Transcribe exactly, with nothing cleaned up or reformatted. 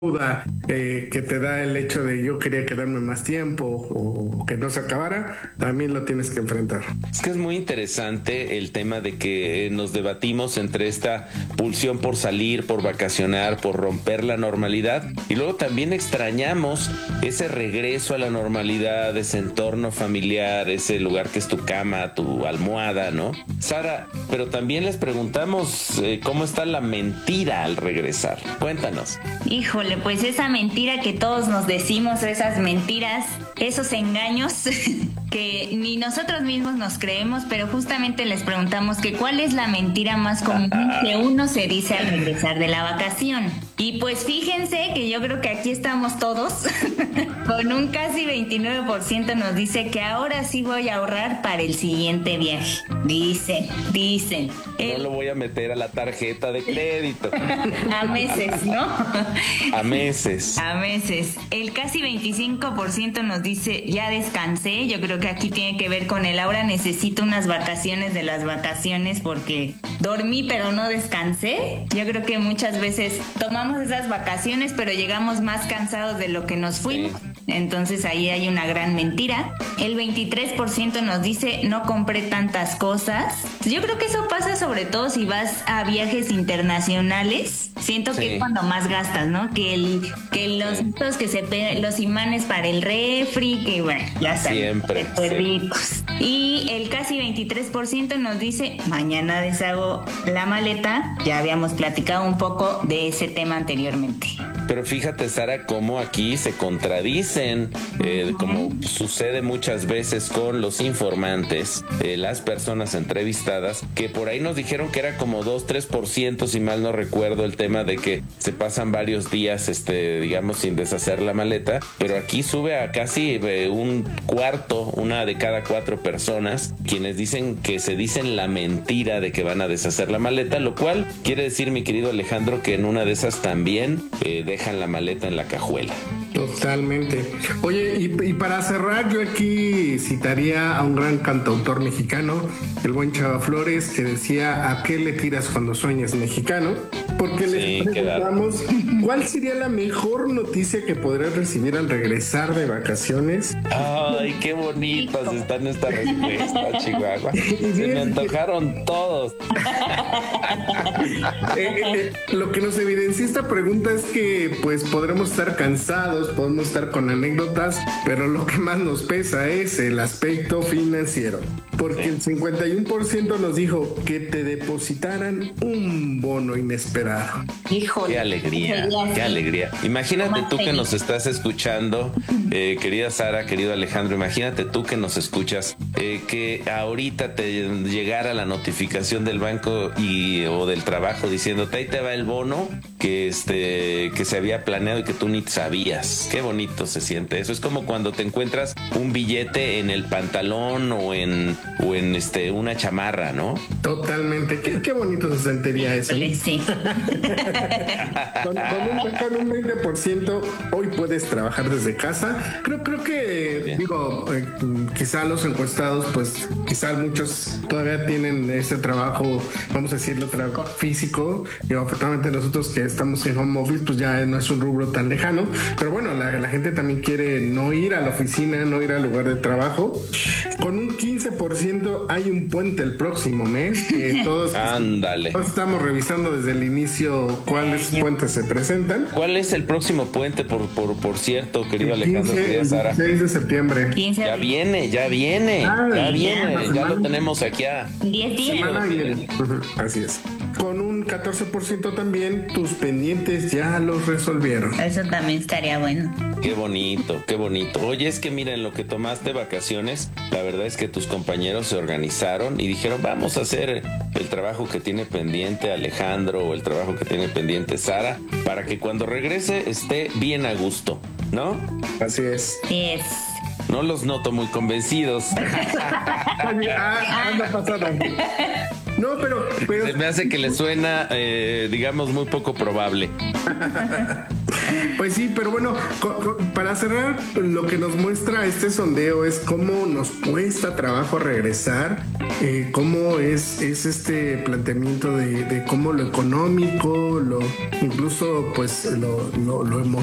duda eh, que te da el hecho de yo quería quedarme más tiempo o que no se acabara, también lo tienes que enfrentar. Es que es muy interesante el tema de que nos debatimos entre esta pulsión por salir, por vacacionar, por romper la normalidad, y luego también extrañamos ese regreso a la normalidad, ese entorno familiar, ese lugar que es tu cama, tu almohada, ¿no? Sara, pero también les preguntamos eh, cómo está la mentira al regresar. Cuéntanos. Híjole, pues esa mentira que todos nos decimos, esas mentiras, esos engaños que ni nosotros mismos nos creemos, pero justamente les preguntamos que cuál es la mentira más común que uno se dice al regresar de la vacación. Y pues fíjense que yo creo que aquí estamos todos, con un casi veintinueve por ciento nos dice que ahora sí voy a ahorrar para el siguiente viaje. Dicen, dicen. No lo voy a meter a la tarjeta de crédito. A meses, ¿no? A meses. A meses. El casi veinticinco por ciento nos dice, ya descansé. Yo creo que aquí tiene que ver con el ahora necesito unas vacaciones de las vacaciones porque dormí pero no descansé. Yo creo que muchas veces tomamos esas vacaciones pero llegamos más cansados de lo que nos fuimos. Sí. Entonces ahí hay una gran mentira. El veintitrés por ciento nos dice no compré tantas cosas. Yo creo que eso pasa sobre todo si vas a viajes internacionales. Siento sí. que es cuando más gastas, ¿no? Que el que los sí. que se pe- los imanes para el refri, que bueno, ya saben. Siempre. Sí. Ricos. Y el casi veintitrés por ciento nos dice mañana deshago la maleta. Ya habíamos platicado un poco de ese tema anteriormente. Pero fíjate, Sara, cómo aquí se contradicen, eh, como sucede muchas veces con los informantes, eh, las personas entrevistadas, que por ahí nos dijeron que era como dos, tres por ciento, si mal no recuerdo, el tema de que se pasan varios días, este, digamos, sin deshacer la maleta, pero aquí sube a casi eh, un cuarto, una de cada cuatro personas, quienes dicen que se dicen la mentira de que van a deshacer la maleta, lo cual quiere decir, mi querido Alejandro, que en una de esas también eh, dejan la maleta en la cajuela. Totalmente. Oye, y, y para cerrar, yo aquí citaría a un gran cantautor mexicano, el buen Chava Flores, que decía, ¿a qué le tiras cuando sueñas mexicano? Porque sí, les preguntamos, ¿cuál sería la mejor noticia que podrás recibir al regresar de vacaciones? Ay, qué bonitas están estas respuestas, Chihuahua. Se me antojaron todos. eh, eh, lo que nos evidencia esta pregunta es que pues podremos estar cansados, podemos estar con anécdotas, pero lo que más nos pesa es el aspecto financiero, porque el cincuenta y uno por ciento nos dijo que te depositaran un bono inesperado. Híjole. Qué alegría, qué alegría. Imagínate tú que nos estás escuchando, eh, querida Sara, querido Alejandro, imagínate tú que nos escuchas, eh, que ahorita te llegara la notificación del banco y o del trabajo diciéndote ahí te va el bono que este que se había planeado y que tú ni sabías. Qué bonito se siente eso. Es como cuando te encuentras un billete en el pantalón o en o en este una chamarra, ¿no? Totalmente. Qué, qué bonito se sentiría eso. Sí. con, con, un, con un veinte por ciento hoy puedes trabajar desde casa. Creo creo que Bien. digo eh, quizá los encuestados pues quizá muchos todavía tienen ese trabajo, vamos a decirlo, trabajo físico. Y afortunadamente nosotros que estamos en home office pues ya no es un rubro tan lejano, pero bueno, la, la gente también quiere no ir a la oficina, no ir al lugar de trabajo. Con un quince por ciento hay un puente el próximo mes que todos, Ándale. todos estamos revisando desde el inicio cuáles puentes se presentan. ¿Cuál es el próximo puente, por por, por cierto, querido el Alejandro, quince, querida Sara? El seis de septiembre. quince Ya viene, ya viene, ah, ya ya, viene, ya semana. lo tenemos aquí a diez días. Semana y... Así es. Con un catorce por ciento también tus pendientes ya los resolvieron. Eso también estaría bueno. Qué bonito, qué bonito. Oye, es que mira, en lo que tomaste vacaciones, la verdad es que tus compañeros se organizaron y dijeron, vamos a hacer el trabajo que tiene pendiente Alejandro o el trabajo que tiene pendiente Sara, para que cuando regrese esté bien a gusto, ¿no? Así es. Yes. No los noto muy convencidos. ah, anda pasando. No, pero, pero... Se me hace que le suena, eh, digamos, muy poco probable. Pues sí, pero bueno, co- co- para para cerrar, lo que nos muestra este sondeo es cómo nos cuesta trabajo regresar, eh, cómo es, es este planteamiento de, de cómo lo económico, lo incluso pues lo, lo, lo emocional